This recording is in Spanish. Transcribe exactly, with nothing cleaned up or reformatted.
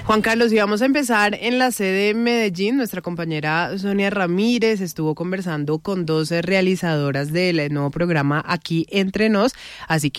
Juan Carlos, y vamos a empezar en la sede de Medellín. Nuestra compañera Sonia Ramírez estuvo conversando con doce realizadoras del nuevo programa Aquí Entre Nos, así que